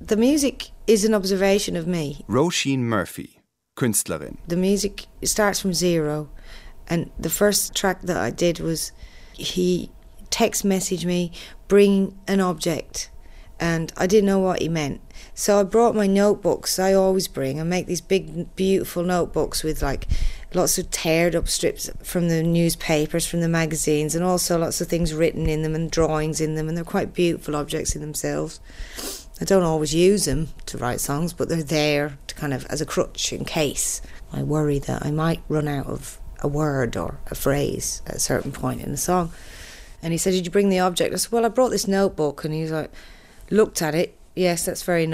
The music is an observation of me. Roisin Murphy, Künstlerin. The music starts from zero, and the first track that I did was he text messaged me, bring an object, and I didn't know what he meant. So I brought my notebooks I always bring. I make these big, beautiful notebooks with like lots of teared up strips from the newspapers, from the magazines, and also lots of things written in them and drawings in them, and they're quite beautiful objects in themselves. I don't always use them to write songs, but they're there to kind of as a crutch in case I worry that I might run out of a word or a phrase at a certain point in the song. And he said, did you bring the object? I said, well, I brought this notebook. And he's like, looked at it. Yes, that's very nice.